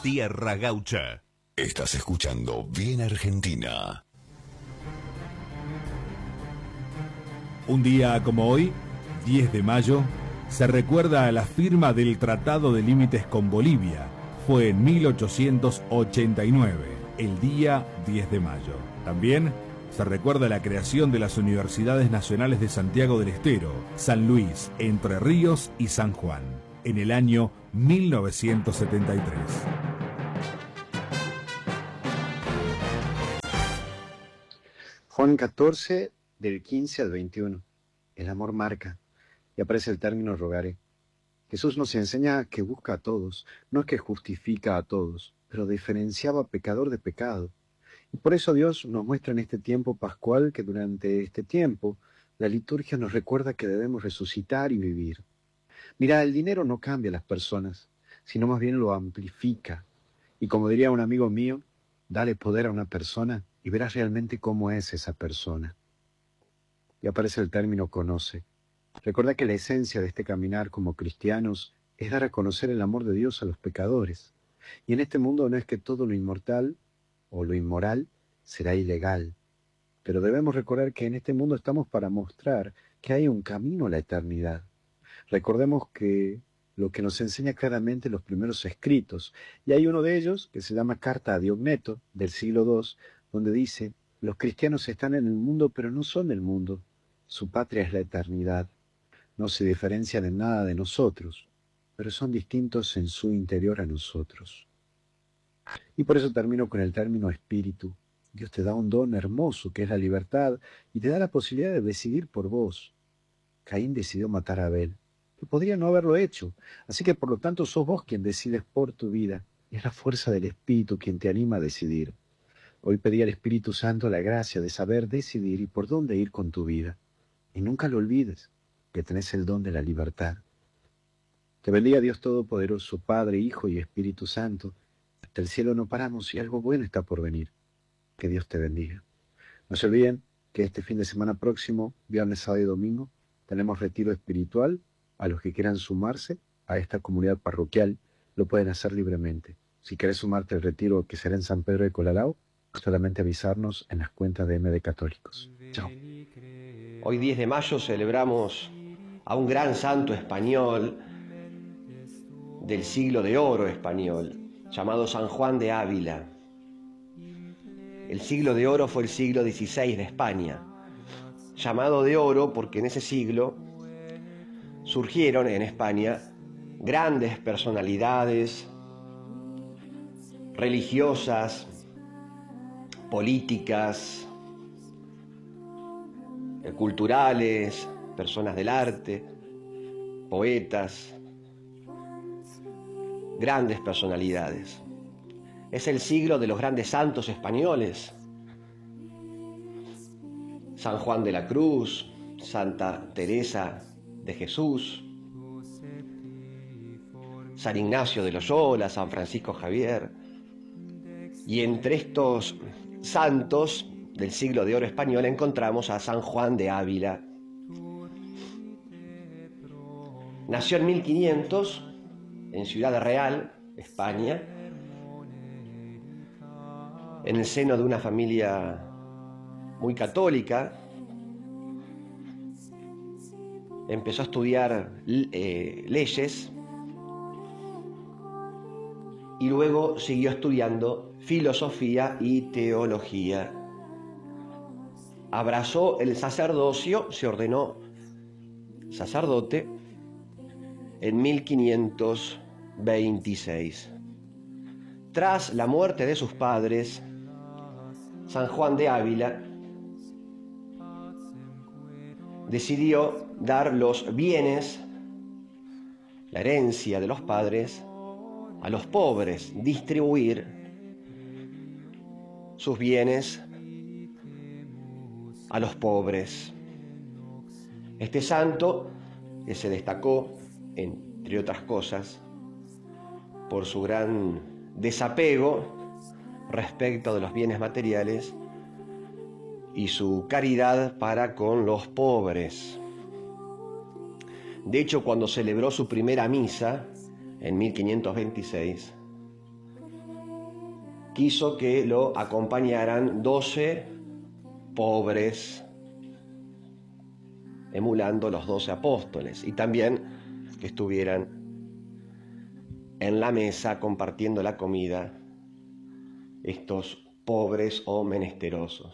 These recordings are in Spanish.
Tierra Gaucha. Estás escuchando Bien Argentina. Un día como hoy, 10 de mayo, se recuerda a la firma del Tratado de Límites con Bolivia. Fue en 1889, el día 10 de mayo. También se recuerda la creación de las Universidades Nacionales de Santiago del Estero, San Luis, Entre Ríos y San Juan, en el año 1973. Juan 14, del 15 al 21. El amor marca, y aparece el término rogare. Jesús nos enseña que busca a todos, no es que justifica a todos, pero diferenciaba pecador de pecado. Y por eso Dios nos muestra en este tiempo pascual que durante este tiempo la liturgia nos recuerda que debemos resucitar y vivir. Mira, el dinero no cambia a las personas, sino más bien lo amplifica. Y como diría un amigo mío, dale poder a una persona y verás realmente cómo es esa persona. Y aparece el término conoce. Recuerda que la esencia de este caminar como cristianos es dar a conocer el amor de Dios a los pecadores. Y en este mundo no es que todo lo inmortal o lo inmoral será ilegal. Pero debemos recordar que en este mundo estamos para mostrar que hay un camino a la eternidad. Recordemos que lo que nos enseña claramente los primeros escritos, y hay uno de ellos que se llama Carta a Diogneto, del siglo II, donde dice, los cristianos están en el mundo, pero no son del mundo. Su patria es la eternidad. No se diferencian en nada de nosotros, pero son distintos en su interior a nosotros. Y por eso termino con el término espíritu. Dios te da un don hermoso que es la libertad y te da la posibilidad de decidir por vos. Caín decidió matar a Abel, que podría no haberlo hecho, así que por lo tanto sos vos quien decides por tu vida, y es la fuerza del Espíritu quien te anima a decidir. Hoy pedí al Espíritu Santo la gracia de saber decidir y por dónde ir con tu vida. Y nunca lo olvides, que tenés el don de la libertad. Te bendiga Dios Todopoderoso, Padre, Hijo y Espíritu Santo. Hasta el cielo no paramos y algo bueno está por venir. Que Dios te bendiga. No se olviden que este fin de semana próximo, viernes, sábado y domingo, tenemos retiro espiritual. A los que quieran sumarse a esta comunidad parroquial, lo pueden hacer libremente. Si querés sumarte al retiro que será en San Pedro de Colalao, solamente avisarnos en las cuentas de MD Católicos. Chao. Hoy 10 de mayo celebramos a un gran santo español del siglo de oro español, llamado San Juan de Ávila. El siglo de oro fue el siglo XVI de España, llamado de oro porque en ese siglo surgieron en España grandes personalidades religiosas, políticas, culturales, personas del arte, poetas, grandes personalidades. Es el siglo de los grandes santos españoles. San Juan de la Cruz, Santa Teresa de Jesús, San Ignacio de Loyola, San Francisco Javier. Y entre estos santos del siglo de oro español encontramos a San Juan de Ávila. Nació en 1500 en Ciudad Real, España, en el seno de una familia muy católica. Empezó a estudiar leyes y luego siguió estudiando filosofía y teología. Abrazó el sacerdocio, se ordenó sacerdote en 1526. Tras la muerte de sus padres, San Juan de Ávila decidió dar los bienes, la herencia de los padres, a los pobres, distribuir sus bienes a los pobres. Este santo, que se destacó, entre otras cosas, por su gran desapego respecto de los bienes materiales y su caridad para con los pobres. De hecho, cuando celebró su primera misa, en 1526, quiso que lo acompañaran 12 pobres, emulando los 12 apóstoles, y también que estuvieran en la mesa compartiendo la comida estos pobres o menesterosos.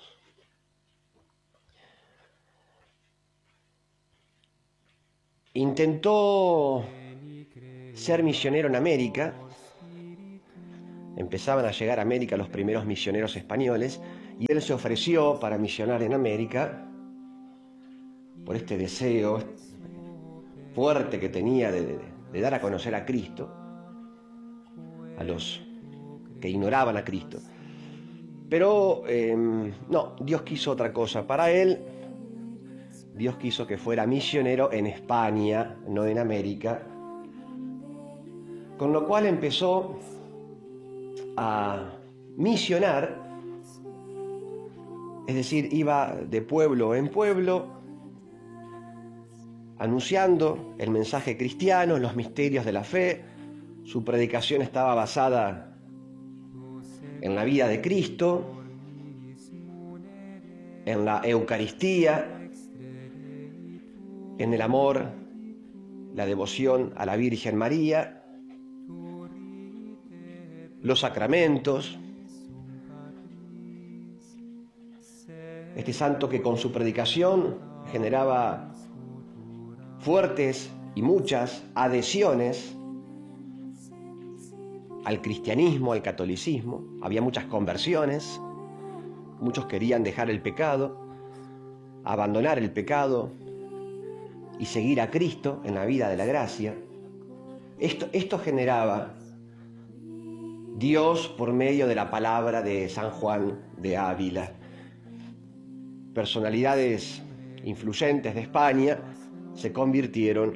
Intentó ser misionero en América. Empezaban a llegar a América los primeros misioneros españoles y él se ofreció para misionar en América por este deseo fuerte que tenía de dar a conocer a Cristo a los que ignoraban a Cristo. Pero no, Dios quiso otra cosa para él. Dios quiso que fuera misionero en España, no en América, con lo cual empezó a misionar, es decir, iba de pueblo en pueblo, anunciando el mensaje cristiano, los misterios de la fe. Su predicación estaba basada en la vida de Cristo, en la Eucaristía, en el amor, la devoción a la Virgen María, los sacramentos. Este santo que con su predicación generaba fuertes y muchas adhesiones al cristianismo, al catolicismo. Había muchas conversiones, muchos querían dejar el pecado, abandonar el pecado y seguir a Cristo en la vida de la gracia. Esto generaba Dios por medio de la palabra de San Juan de Ávila. Personalidades influyentes de España se convirtieron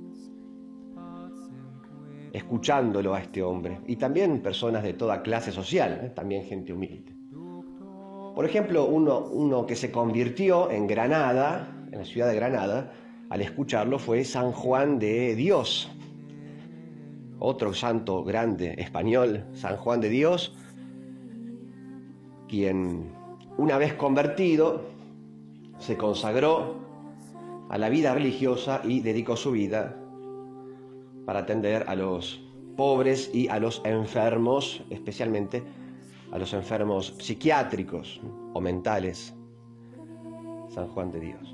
escuchándolo a este hombre, y también personas de toda clase social, también gente humilde. Por ejemplo, uno que se convirtió en Granada, en la ciudad de Granada, al escucharlo fue San Juan de Dios, otro santo grande español, San Juan de Dios, quien una vez convertido se consagró a la vida religiosa y dedicó su vida para atender a los pobres y a los enfermos, especialmente a los enfermos psiquiátricos o mentales. San Juan de Dios.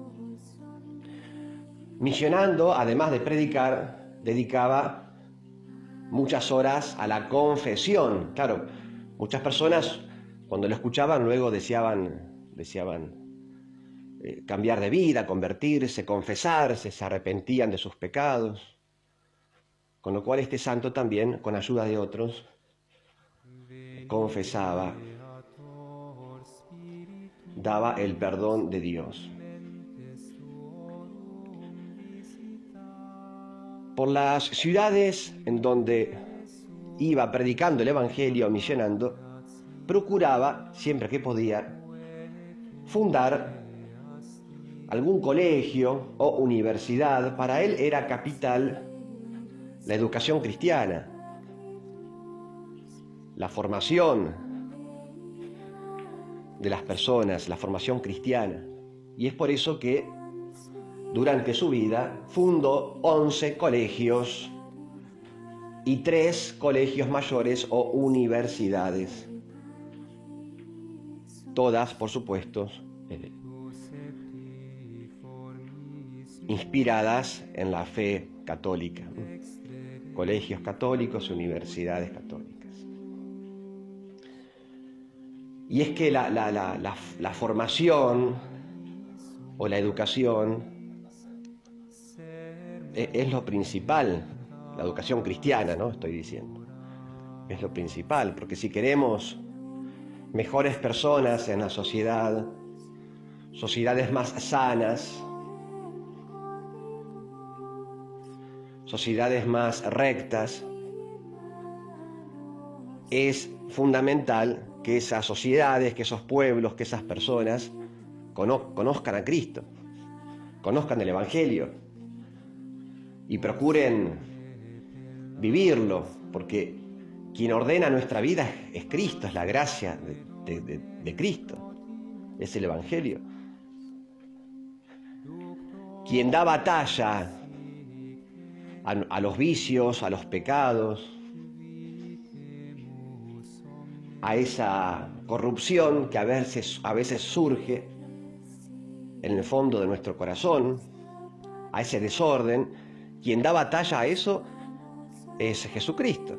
Misionando, además de predicar, dedicaba muchas horas a la confesión. Claro, muchas personas cuando lo escuchaban luego deseaban cambiar de vida, convertirse, confesarse, se arrepentían de sus pecados. Con lo cual este santo también, con ayuda de otros, confesaba, daba el perdón de Dios. Por las ciudades en donde iba predicando el Evangelio, misionando, procuraba, siempre que podía, fundar algún colegio o universidad. Para él era capital la educación cristiana, la formación de las personas, la formación cristiana. Y es por eso que durante su vida fundó 11 colegios y 3 colegios mayores o universidades. Todas, por supuesto, inspiradas en la fe católica. Colegios católicos, universidades católicas. Y es que la formación o la educación es lo principal, la educación cristiana, ¿no? Estoy diciendo. Es lo principal, porque si queremos mejores personas en la sociedad, sociedades más sanas, sociedades más rectas, es fundamental que esas sociedades, que esos pueblos, que esas personas conozcan a Cristo, conozcan el Evangelio y procuren vivirlo, porque Quien ordena nuestra vida es Cristo, es la gracia de Cristo, es el Evangelio. Quien da batalla a los vicios, a los pecados, a esa corrupción que a veces surge en el fondo de nuestro corazón, a ese desorden, quien da batalla a eso es Jesucristo.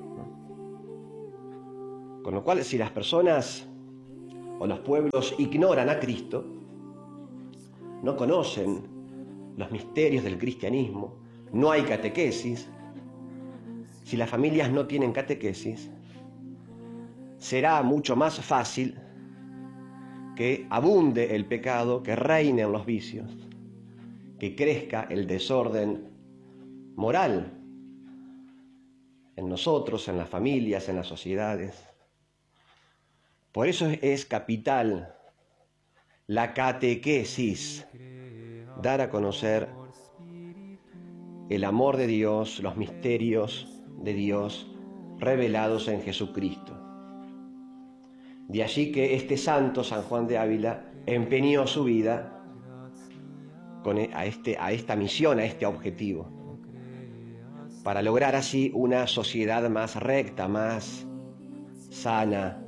Con lo cual, si las personas o los pueblos ignoran a Cristo, no conocen los misterios del cristianismo, no hay catequesis, si las familias no tienen catequesis, será mucho más fácil que abunde el pecado, que reinen los vicios, que crezca el desorden moral en nosotros, en las familias, en las sociedades. Por eso es capital la catequesis, dar a conocer el amor de Dios, los misterios de Dios revelados en Jesucristo. De allí que este santo, San Juan de Ávila, empeñó su vida a esta misión, a este objetivo, para lograr así una sociedad más recta, más sana,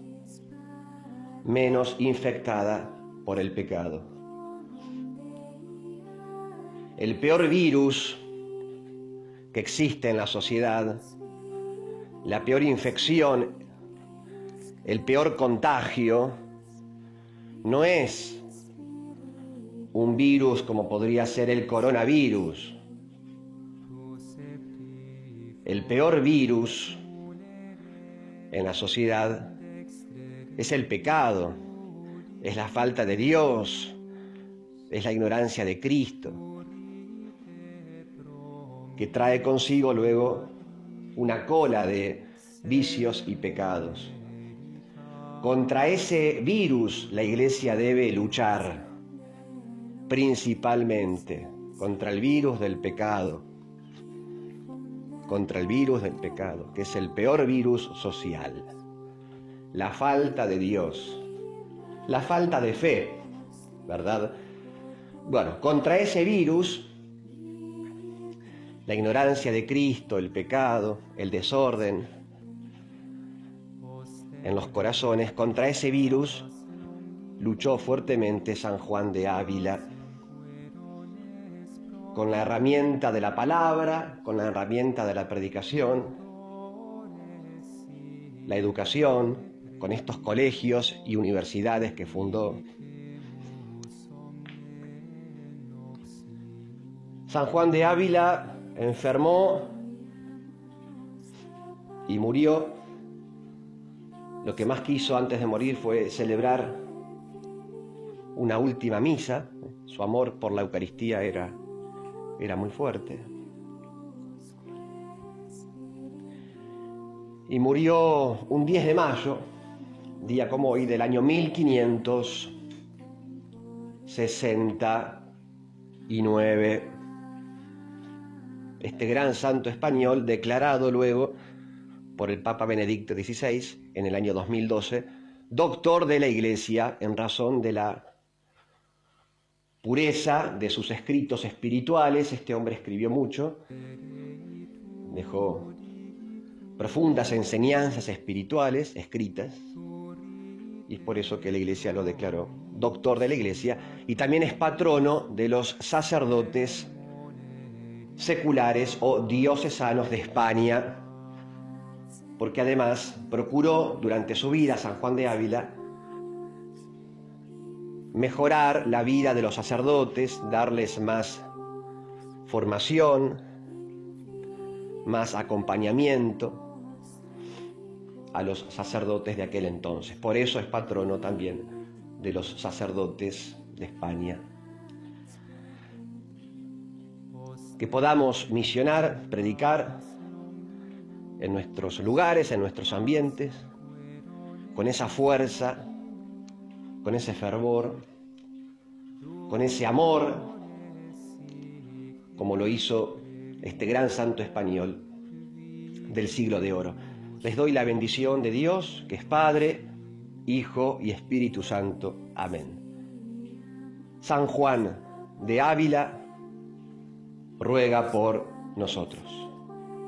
menos infectada por el pecado. El peor virus que existe en la sociedad, la peor infección, el peor contagio, no es un virus como podría ser el coronavirus. El peor virus en la sociedad es el pecado, es la falta de Dios, es la ignorancia de Cristo, que trae consigo luego una cola de vicios y pecados. Contra ese virus la Iglesia debe luchar, principalmente contra el virus del pecado, que es el peor virus social. La falta de Dios, la falta de fe, ¿verdad? Bueno, contra ese virus, la ignorancia de Cristo, el pecado, el desorden en los corazones, contra ese virus luchó fuertemente San Juan de Ávila, con la herramienta de la palabra, con la herramienta de la predicación, la educación, con estos colegios y universidades que fundó. San Juan de Ávila enfermó y murió. Lo que más quiso antes de morir fue celebrar una última misa. Su amor por la Eucaristía era muy fuerte. Y murió un 10 de mayo, día como hoy, del año 1569. Este gran santo español, declarado luego por el Papa Benedicto XVI en el año 2012, doctor de la Iglesia en razón de la pureza de sus escritos espirituales. Este hombre escribió mucho, dejó profundas enseñanzas espirituales escritas, y es por eso que la Iglesia lo declaró doctor de la Iglesia, y también es patrono de los sacerdotes seculares o diocesanos de España, porque además procuró durante su vida San Juan de Ávila mejorar la vida de los sacerdotes, darles más formación, más acompañamiento a los sacerdotes de aquel entonces. Por eso es patrono también de los sacerdotes de España. Que podamos misionar, predicar en nuestros lugares, en nuestros ambientes, con esa fuerza, con ese fervor, con ese amor, como lo hizo este gran santo español del siglo de oro. les doy la bendición de Dios, que es Padre, Hijo y Espíritu Santo. Amén. San Juan de Ávila ruega por nosotros.